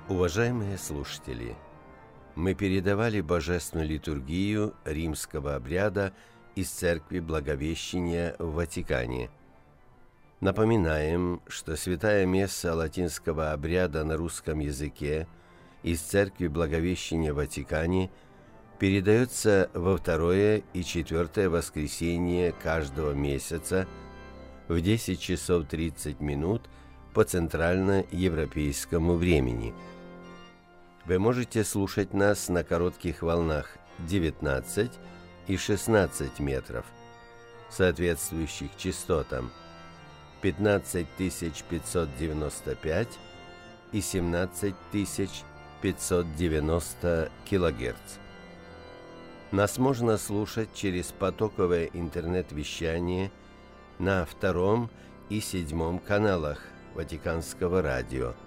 Уважаемые слушатели, мы передавали божественную литургию римского обряда из Церкви Благовещения в Ватикане. Напоминаем, что святая месса латинского обряда на русском языке из Церкви Благовещения в Ватикане передается во второе и четвертое воскресенье каждого месяца в 10 часов 30 минут по центральноевропейскому времени. Вы можете слушать нас на коротких волнах 19 и 16 метров, соответствующих частотам 15595 и 17590 килогерц. Нас можно слушать через потоковое интернет-вещание на втором и седьмом каналах Ватиканского радио.